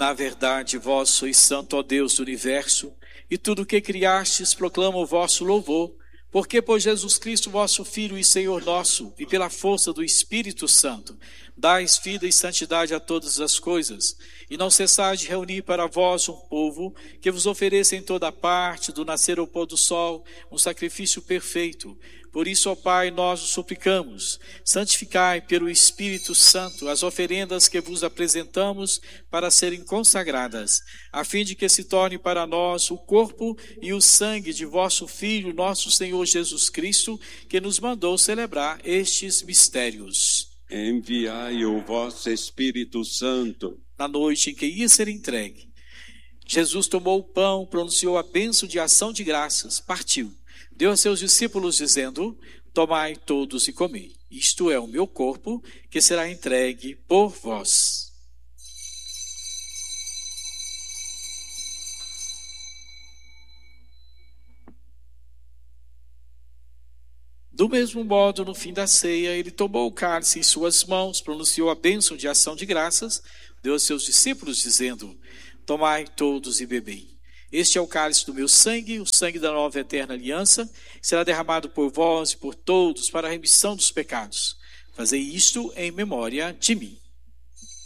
Na verdade, vós sois santo, ó Deus do universo, e tudo o que criastes proclama o vosso louvor, porque por Jesus Cristo, vosso Filho e Senhor nosso, e pela força do Espírito Santo, dais vida e santidade a todas as coisas, e não cessais de reunir para vós um povo que vos ofereça em toda parte, do nascer ao pôr do sol, um sacrifício perfeito. Por isso, ó Pai, nós os suplicamos, santificai pelo Espírito Santo as oferendas que vos apresentamos para serem consagradas, a fim de que se torne para nós o corpo e o sangue de vosso Filho, nosso Senhor Jesus Cristo, que nos mandou celebrar estes mistérios. Enviai o vosso Espírito Santo. Na noite em que ia ser entregue, Jesus tomou o pão, pronunciou a bênção de ação de graças, partiu. Deu a seus discípulos dizendo: tomai todos e comei. Isto é o meu corpo, que será entregue por vós. Do mesmo modo, no fim da ceia, ele tomou o cálice em suas mãos, pronunciou a bênção de ação de graças, deu a seus discípulos dizendo: tomai todos e bebei. Este é o cálice do meu sangue, o sangue da nova e eterna aliança, que será derramado por vós e por todos para a remissão dos pecados. Fazei isto em memória de mim.